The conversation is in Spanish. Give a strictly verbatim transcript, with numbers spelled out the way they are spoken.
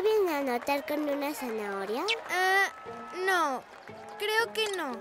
¿Saben anotar con una zanahoria? Ah, no. Creo que no.